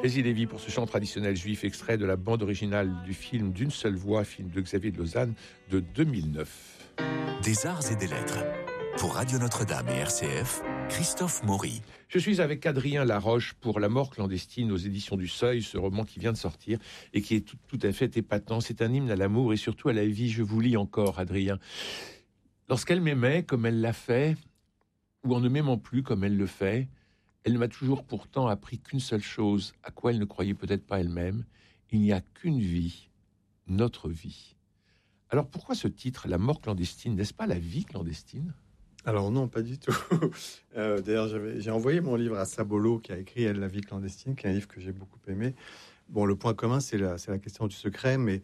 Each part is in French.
Hésy Lévy pour ce chant traditionnel juif, extrait de la bande originale du film D'une seule voix, film de Xavier de Lausanne de 2009. Des arts et des lettres. Pour Radio Notre-Dame et RCF, Christophe Maury. Je suis avec Adrien Laroche pour La mort clandestine aux éditions du Seuil, ce roman qui vient de sortir et qui est tout à fait épatant. C'est un hymne à l'amour et surtout à la vie. Je vous lis encore, Adrien. Lorsqu'elle m'aimait comme elle l'a fait, ou en ne m'aimant plus comme elle le fait, elle ne m'a toujours pourtant appris qu'une seule chose, à quoi elle ne croyait peut-être pas elle-même. Il n'y a qu'une vie, notre vie. Alors pourquoi ce titre, La mort clandestine? N'est-ce pas la vie clandestine? Alors non, pas du tout. D'ailleurs, j'ai envoyé mon livre à Sabolo, qui a écrit Elle, la vie clandestine, qui est un livre que j'ai beaucoup aimé. Bon, le point commun, c'est la question du secret, mais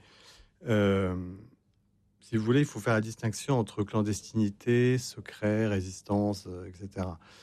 si vous voulez, il faut faire la distinction entre clandestinité, secret, résistance, etc.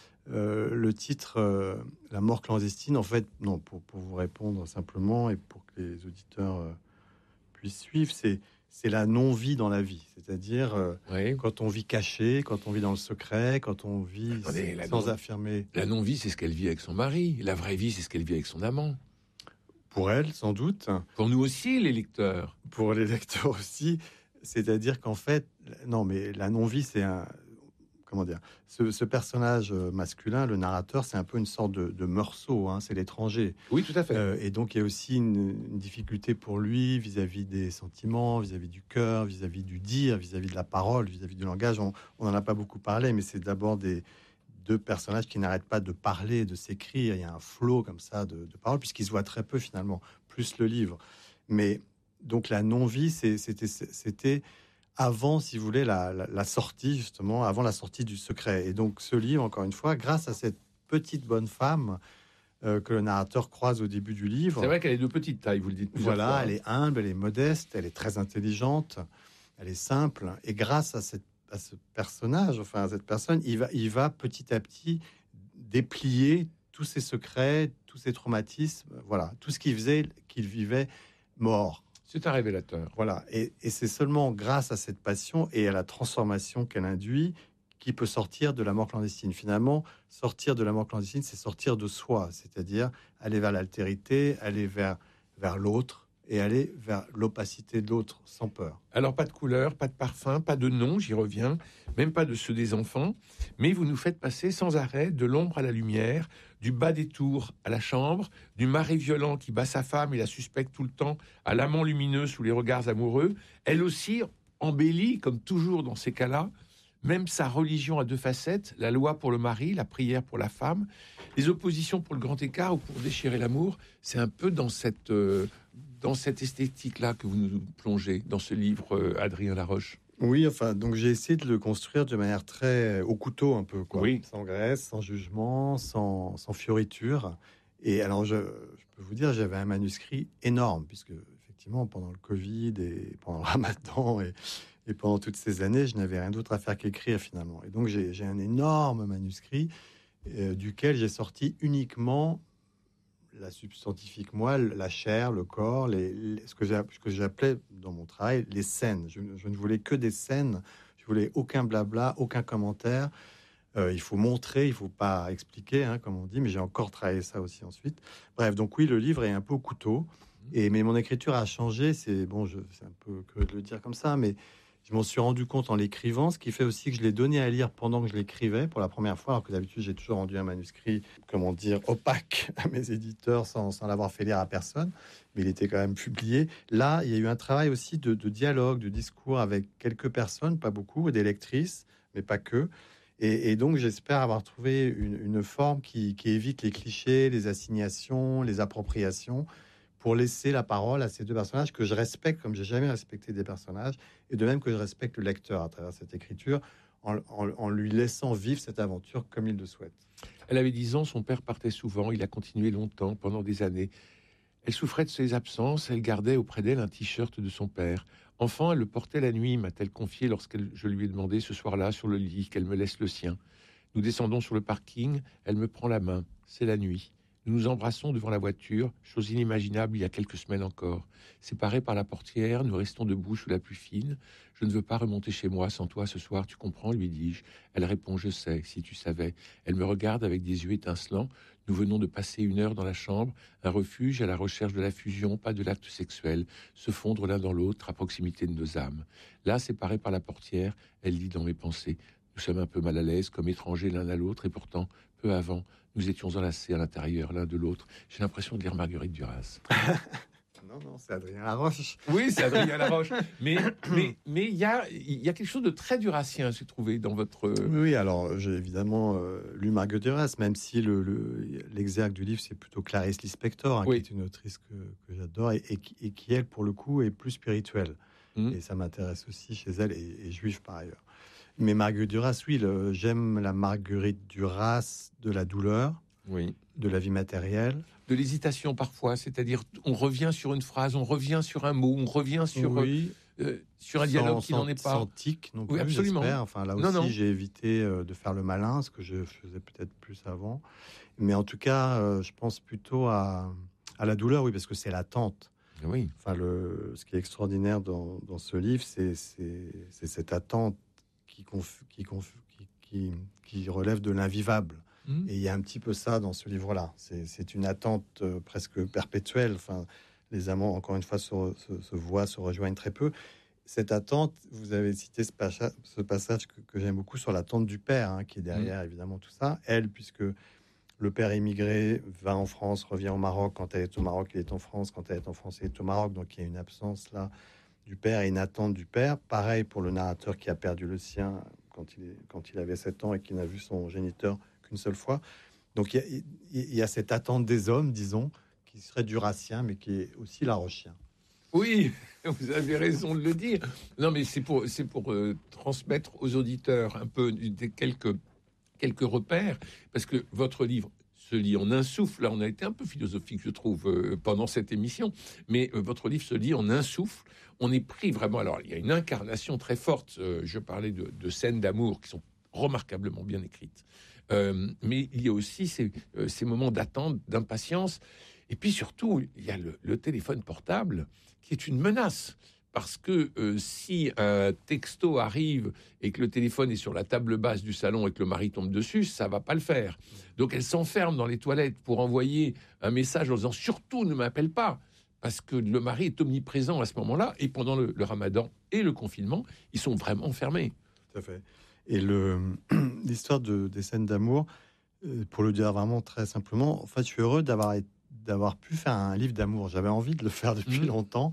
Le titre La mort clandestine, en fait, non, pour vous répondre simplement et pour que les auditeurs puissent suivre, c'est la non-vie dans la vie. C'est-à-dire Oui. quand on vit caché, quand on vit dans le secret, quand on vit sans affirmer. La non-vie, c'est ce qu'elle vit avec son mari. La vraie vie, c'est ce qu'elle vit avec son amant. Pour elle, sans doute. Pour nous aussi, les lecteurs. Pour les lecteurs aussi. C'est-à-dire qu'en fait, non, mais la non-vie, c'est un... Comment dire, ce personnage masculin, le narrateur, c'est un peu une sorte de meursault, hein, c'est l'étranger. Oui, tout à fait. Et donc, il y a aussi une difficulté pour lui vis-à-vis des sentiments, vis-à-vis du cœur, vis-à-vis du dire, vis-à-vis de la parole, vis-à-vis du langage. On n'en a pas beaucoup parlé, mais c'est d'abord deux personnages qui n'arrêtent pas de parler, de s'écrire. Il y a un flot comme ça de paroles, puisqu'ils se voient très peu finalement, plus le livre. Mais donc, la non-vie, c'était avant, si vous voulez, la sortie, justement, avant la sortie du secret. Et donc, ce livre, encore une fois, grâce à cette petite bonne femme que le narrateur croise au début du livre... C'est vrai qu'elle est de petite taille, vous le dites plusieurs fois. Voilà, elle est humble, elle est modeste, elle est très intelligente, elle est simple. Et grâce à ce personnage, enfin, à cette personne, il va petit à petit déplier tous ses secrets, tous ses traumatismes, voilà, tout ce qu'il faisait, qu'il vivait mort. C'est un révélateur. Voilà, et c'est seulement grâce à cette passion et à la transformation qu'elle induit qu'il peut sortir de la mort clandestine. Finalement, sortir de la mort clandestine, c'est sortir de soi, c'est-à-dire aller vers l'altérité, aller vers l'autre et aller vers l'opacité de l'autre sans peur. Alors, pas de couleur, pas de parfum, pas de nom, j'y reviens, même pas de ceux des enfants, mais vous nous faites passer sans arrêt de l'ombre à la lumière, du bas des tours à la chambre, du mari violent qui bat sa femme et la suspecte tout le temps, à l'amant lumineux sous les regards amoureux. Elle aussi embellit, comme toujours dans ces cas-là, même sa religion à deux facettes, la loi pour le mari, la prière pour la femme, les oppositions pour le grand écart ou pour déchirer l'amour. C'est un peu dans cette esthétique-là que vous nous plongez dans ce livre, Adrien Laroche. Oui, enfin, donc j'ai essayé de le construire de manière très au couteau un peu, quoi. Oui. Sans graisse, sans jugement, sans fioriture. Et alors, je peux vous dire, j'avais un manuscrit énorme, puisque effectivement, pendant le Covid et pendant le Ramadan et pendant toutes ces années, je n'avais rien d'autre à faire qu'écrire finalement. Et donc, j'ai un énorme manuscrit duquel j'ai sorti uniquement la substantifique moelle, la chair, le corps, ce que j'appelais dans mon travail les scènes. Je ne voulais que des scènes. Je voulais aucun blabla, aucun commentaire. Il faut montrer, il faut pas expliquer, hein, comme on dit. Mais j'ai encore travaillé ça aussi ensuite. Bref, donc oui, le livre est un peu au couteau. Mais mon écriture a changé. C'est un peu curieux de le dire comme ça, mais je m'en suis rendu compte en l'écrivant, ce qui fait aussi que je l'ai donné à lire pendant que je l'écrivais pour la première fois, alors que d'habitude j'ai toujours rendu un manuscrit, comment dire, opaque à mes éditeurs sans l'avoir fait lire à personne, mais il était quand même publié. Là, il y a eu un travail aussi de dialogue, de discours avec quelques personnes, pas beaucoup, des lectrices, mais pas que. Et donc j'espère avoir trouvé une forme qui évite les clichés, les assignations, les appropriations, pour laisser la parole à ces deux personnages que je respecte comme j'ai jamais respecté des personnages, et de même que je respecte le lecteur à travers cette écriture, en lui laissant vivre cette aventure comme il le souhaite. Elle avait 10 ans, son père partait souvent, il a continué longtemps, pendant des années. Elle souffrait de ses absences, elle gardait auprès d'elle un t-shirt de son père. Enfant, elle le portait la nuit, m'a-t-elle confié lorsque je lui ai demandé ce soir-là, sur le lit, qu'elle me laisse le sien. Nous descendons sur le parking, elle me prend la main, c'est la nuit. Nous nous embrassons devant la voiture, chose inimaginable il y a quelques semaines encore. Séparés par la portière, nous restons debout sous la pluie fine. Je ne veux pas remonter chez moi sans toi ce soir, tu comprends, lui dis-je. Elle répond, je sais, si tu savais. Elle me regarde avec des yeux étincelants. Nous venons de passer 1 heure dans la chambre, un refuge à la recherche de la fusion, pas de l'acte sexuel, se fondre l'un dans l'autre à proximité de nos âmes. Là, séparés par la portière, elle lit dans mes pensées. Nous sommes un peu mal à l'aise, comme étrangers l'un à l'autre, et pourtant, peu avant, nous étions enlacés à l'intérieur l'un de l'autre. J'ai l'impression de lire Marguerite Duras. Non, c'est Adrien Laroche. Oui, c'est Adrien Laroche. Mais il y a quelque chose de très durassien, j'ai trouvé, dans votre... Oui, alors j'ai évidemment lu Marguerite Duras, même si l'exergue du livre, c'est plutôt Clarice Lispector, Oui. qui est une autrice que j'adore et qui, elle, pour le coup, est plus spirituelle. Et ça m'intéresse aussi chez elle, et juive par ailleurs. Mais Marguerite Duras, oui, j'aime la Marguerite Duras de la douleur, Oui. de la vie matérielle. De l'hésitation parfois, c'est-à-dire on revient sur une phrase, on revient sur un mot, on revient sur un dialogue qui n'en est pas. Sans tic non plus, absolument. j'espère. Enfin, là aussi, j'ai évité de faire le malin, ce que je faisais peut-être plus avant. Mais en tout cas, je pense plutôt à la douleur, oui, parce que c'est l'attente. Oui. Enfin, ce qui est extraordinaire dans ce livre, c'est cette attente qui relève de l'invivable. Et il y a un petit peu ça dans ce livre-là. C'est une attente presque perpétuelle. Enfin, les amants, encore une fois, se voient, se rejoignent très peu. Cette attente, vous avez cité ce passage que j'aime beaucoup sur l'attente du père, qui est derrière, évidemment, tout ça. Elle, puisque le père émigré va en France, revient au Maroc. Quand elle est au Maroc, il est en France. Quand elle est en France, il est au Maroc. Donc, il y a une absence là du père et une attente du père. Pareil pour le narrateur qui a perdu le sien quand il avait 7 ans et qui n'a vu son géniteur qu'une seule fois. Donc il y a cette attente des hommes, disons, qui serait durassien, mais qui est aussi larochien. Oui, vous avez raison de le dire. Non, mais c'est pour transmettre aux auditeurs un peu quelques repères, parce que votre livre se lit en un souffle. Là, on a été un peu philosophique, je trouve, pendant cette émission, mais votre livre se lit en un souffle. On est pris vraiment... Alors, il y a une incarnation très forte. Je parlais de scènes d'amour qui sont remarquablement bien écrites. Mais il y a aussi ces moments d'attente, d'impatience. Et puis surtout, il y a le téléphone portable qui est une menace. Parce que si un texto arrive et que le téléphone est sur la table basse du salon et que le mari tombe dessus, ça va pas le faire. Donc elle s'enferme dans les toilettes pour envoyer un message en disant « Surtout, ne m'appelle pas !» Parce que le mari est omniprésent à ce moment-là. Et pendant le ramadan et le confinement, ils sont vraiment enfermés. Tout à fait. Et l'histoire des scènes d'amour, pour le dire vraiment très simplement, en fait, je suis heureux d'avoir pu faire un livre d'amour. J'avais envie de le faire depuis longtemps,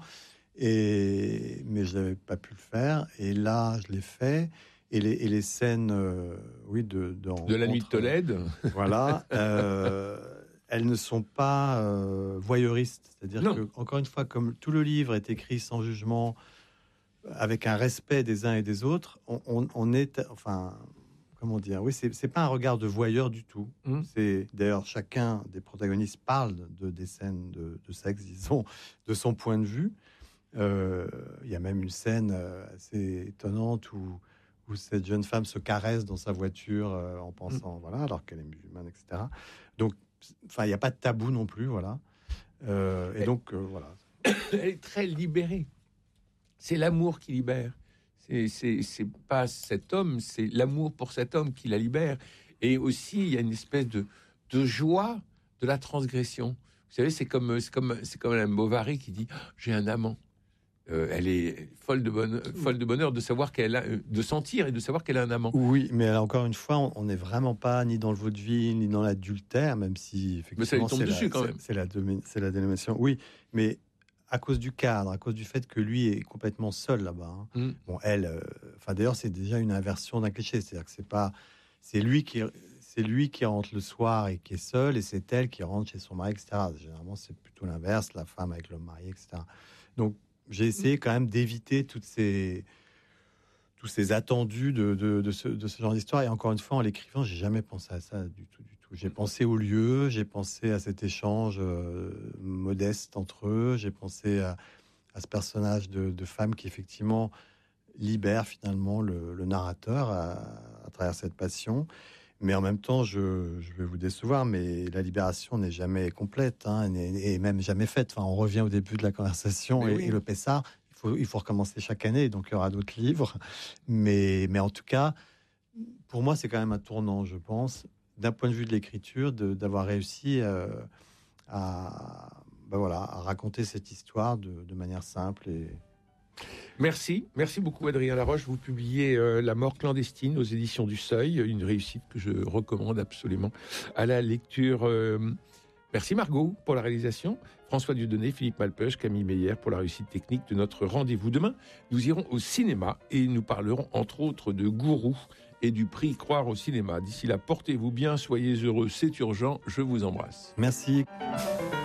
mais je n'avais pas pu le faire. Et là, je l'ai fait. Et les scènes, oui, de la nuit de Tolède, voilà, elles ne sont pas voyeuristes. C'est-à-dire que, encore une fois, comme tout le livre est écrit sans jugement, avec un respect des uns et des autres, on est, enfin, comment dire, oui, c'est pas un regard de voyeur du tout. C'est d'ailleurs chacun des protagonistes parle des scènes de sexe, disons, de son point de vue. Il y a même une scène assez étonnante où cette jeune femme se caresse dans sa voiture en pensant, voilà, alors qu'elle est musulmane, etc. Donc, enfin, il n'y a pas de tabou non plus, voilà. Voilà. Elle est très libérée. C'est l'amour qui libère. C'est pas cet homme, c'est l'amour pour cet homme qui la libère. Et aussi, il y a une espèce de joie de la transgression. Vous savez, c'est comme Madame Bovary qui dit « J'ai un amant ». Elle est folle de bonheur de savoir de sentir et de savoir qu'elle a un amant. Oui, mais alors, encore une fois, on n'est vraiment pas ni dans le vaudeville ni dans l'adultère, même si effectivement, mais ça lui tombe dessus quand même. C'est la dénomination. Oui, mais à cause du cadre, à cause du fait que lui est complètement seul là-bas. Bon, elle, enfin d'ailleurs, c'est déjà une inversion d'un cliché, c'est-à-dire que c'est lui qui rentre le soir et qui est seul, et c'est elle qui rentre chez son mari, etc. Généralement, c'est plutôt l'inverse, la femme avec l'homme marié, etc. Donc, j'ai essayé quand même d'éviter tous ces attendus de ce genre d'histoire. Et encore une fois, en l'écrivant, j'ai jamais pensé à ça du tout. J'ai pensé au lieu, j'ai pensé à cet échange modeste entre eux, j'ai pensé à ce personnage de femme qui effectivement libère finalement le narrateur à travers cette passion. Mais en même temps, je vais vous décevoir, mais la libération n'est jamais complète, et même jamais faite. Enfin, on revient au début de la conversation et le Pessard, il faut recommencer chaque année, donc il y aura d'autres livres. Mais en tout cas, pour moi, c'est quand même un tournant, je pense, d'un point de vue de l'écriture, d'avoir réussi à raconter cette histoire de manière simple. Merci beaucoup Adrien Laroche. Vous publiez La mort clandestine aux éditions du Seuil, une réussite que je recommande absolument à la lecture. Merci Margot pour la réalisation, François Dieudonné, Philippe Malpeuch, Camille Meyer pour la réussite technique de notre rendez-vous. Demain, nous irons au cinéma et nous parlerons entre autres de Gourou et du prix Croire au cinéma. D'ici là, portez-vous bien, soyez heureux, c'est urgent, je vous embrasse. Merci.